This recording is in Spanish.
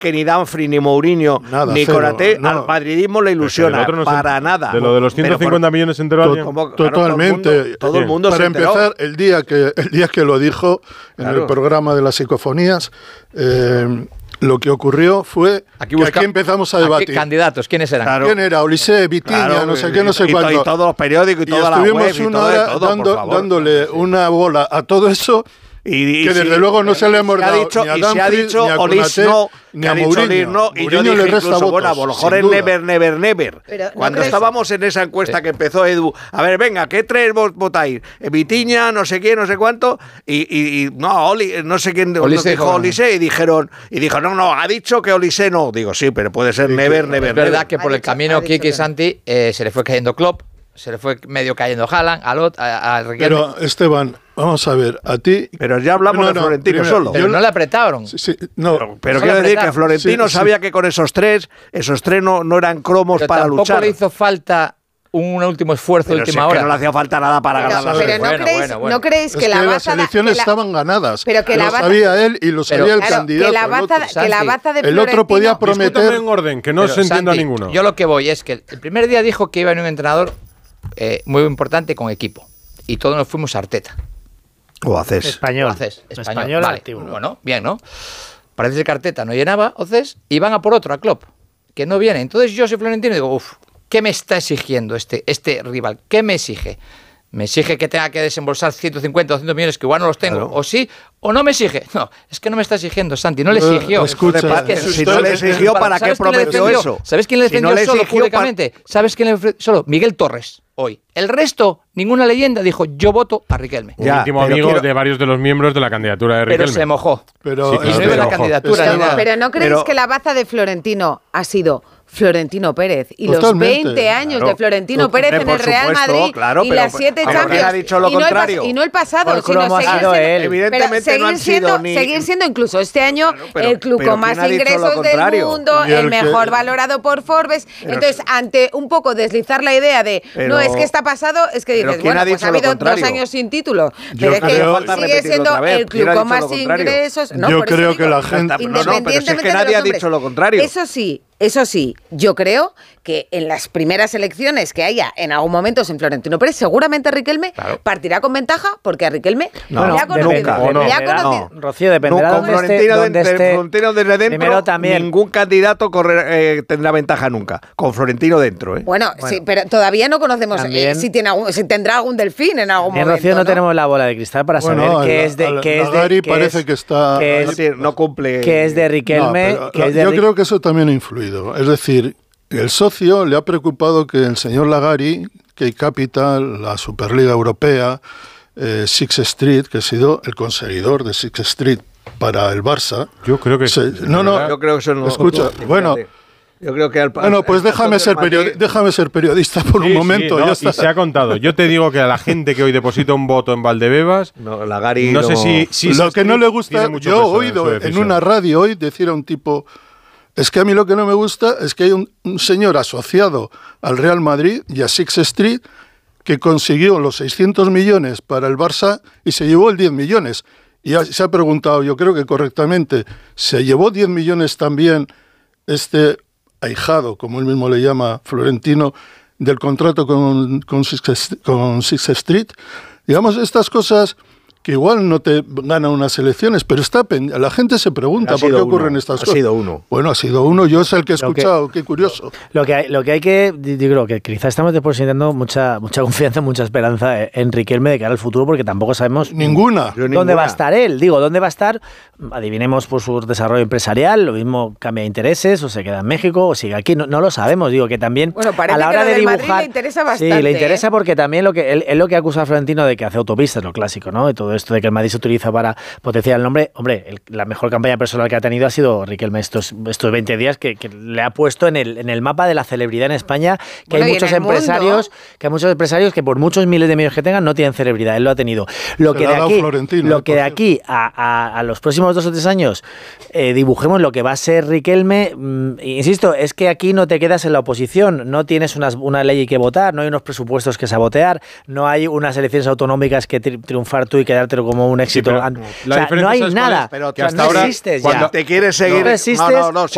que ni Danfri, ni Mourinho, nada, ni cero, Konaté no. al madridismo le ilusiona, para nada. De lo de los 150 millones se enteró alguien. Totalmente. Todo el mundo Para se enteró. empezar, el día que lo dijo en el programa de las psicofonías, lo que ocurrió fue que aquí empezamos a debatir. Candidatos, ¿quiénes eran? Claro. ¿Quién era? Olise, Vitiña, no sé qué, no sé cuánto. Y todos los periódicos y toda la web. Estuvimos una hora dándole una bola a todo eso. Y que desde luego no se le hemos dado ni a Danfri, ni a Konaté, ni a Mourinho. Y yo dije incluso, bueno, a lo mejor es never. Pero, cuando estábamos en esa encuesta que empezó Edu, a ver, venga, ¿qué tres votáis? Vitiña, no sé qué, no sé cuánto, y no, no sé quién dijo Olise, y dijo, no, ha dicho que Olise no. Digo, sí, pero puede ser never. Es verdad que por el camino Kiki Santi se le fue cayendo Klopp, se le fue medio cayendo Haaland, a Riquelme. Pero, Esteban, vamos a ver, a ti... Pero ya hablamos de Florentino solo. Pero no le apretaron. Sí, no. Pero quiero decir que Florentino sabía que con esos tres no eran cromos pero para luchar. Tampoco le hizo falta un último esfuerzo de última hora. Que no le hacía falta nada para ganar la selección. Pero ¿no creéis que la baza... las elecciones estaban ganadas. Pero que lo sabía él y lo sabía el candidato. Que la baza de el otro podía prometer... Discúltame en orden, que no se entienda ninguno. Yo lo que voy es que el primer día dijo que iba a venir un entrenador muy importante con equipo. Y todos nos fuimos a Arteta. O Acés. Español. Vale. Activo. Bueno, bien, ¿no? Parece que Arteta no llenaba, Océs, y van a por otro, a Klopp, que no viene. Entonces yo soy Florentino y digo, ¿qué me está exigiendo este rival? ¿Qué me exige? ¿Me exige que tenga que desembolsar 150 o 200 millones que igual no los tengo? Claro. ¿O sí? ¿O no me exige? No, es que no me está exigiendo, Santi, no le exigió. Escucha, si no le exigió, ¿para qué prometió eso? ¿Sabes quién le defendió solo públicamente? ¿Sabes quién le defendió solo? Miguel Torres, hoy. El resto, ninguna leyenda, dijo, yo voto a Riquelme. Un íntimo amigo de varios de los miembros de la candidatura de Riquelme. Pero se mojó. Pero no creéis que la baza de Florentino ha sido Florentino Pérez y totalmente. Los 20 años de Florentino Pérez en el Real Madrid y las 7 Champions ha dicho lo contrario. Y no el pasado, sino evidentemente no han sido seguir siendo incluso este año el club con más ingresos del mundo, el mejor valorado por Forbes. Entonces, ante un poco deslizar la idea de no es que está pasado, es que dices, bueno, pues ha habido 2 años sin título, pero es que sigue siendo el club con más ingresos. Yo creo que la gente independientemente de nadie ha dicho lo contrario. Eso sí, yo creo que en las primeras elecciones que haya en algún momento en Florentino Pérez, seguramente Riquelme partirá con ventaja, porque a Riquelme le ha conocido. Rocío, dependerá con Florentino desde dentro, ningún candidato tendrá ventaja nunca. Con Florentino dentro, ¿eh? Bueno, sí, pero todavía no conocemos si tendrá algún delfín en algún momento. En Rocío no tenemos la bola de cristal para saber qué es de... parece que está... no cumple... Que es de Riquelme... Yo creo que eso también ha influido. Es decir, el socio le ha preocupado que el señor Lagari, Key Capital, la Superliga Europea, Six Street, que ha sido el conseguidor de Six Street para el Barça. Yo creo que yo creo que eso no. Escucha, bueno. Yo creo que pues déjame ser periodista por un momento. No, y se ha contado. Yo te digo que a la gente que hoy deposita un voto en Valdebebas, Lagari no sé si lo que no le gusta, yo he oído en una radio hoy decir a un tipo... Es que a mí lo que no me gusta es que hay un señor asociado al Real Madrid y a Six Street que consiguió los 600 millones para el Barça y se llevó el 10 millones. Y se ha preguntado, yo creo que correctamente, ¿se llevó 10 millones también este ahijado, como él mismo le llama, Florentino, del contrato con Six Street? Digamos, estas cosas... que igual no te ganan unas elecciones, pero la gente se pregunta por qué ocurren estas cosas. Ha sido uno. Bueno, ha sido uno, yo es el que he escuchado, qué curioso. Lo que hay que, digo, que quizás estamos depositando mucha confianza, mucha esperanza en Riquelme de cara al futuro, porque tampoco sabemos dónde va a estar él. Digo, ¿dónde va a estar? Adivinemos por su desarrollo empresarial, lo mismo cambia de intereses, o se queda en México, o sigue aquí, no lo sabemos. Digo, que también a la hora de dibujar... Madrid le interesa bastante. Sí, le interesa porque también él lo que acusa a Florentino de que hace autopistas, lo clásico, ¿no? Y todo esto de que el Madrid se utiliza para potenciar el nombre. Hombre, la mejor campaña personal que ha tenido ha sido Riquelme estos 20 días que le ha puesto en el mapa de la celebridad en España, que hay muchos empresarios que por muchos miles de millones que tengan no tienen celebridad. Él lo ha tenido. Lo que de aquí a los próximos 2 o 3 años dibujemos lo que va a ser Riquelme, insisto, es que aquí no te quedas en la oposición, no tienes una ley que votar, no hay unos presupuestos que sabotear, no hay unas elecciones autonómicas que triunfar tú y quedártelo como un éxito. Sí, no hay nada. Pero que hasta ahora, existes cuando ya. te quieres seguir... No existes. No, si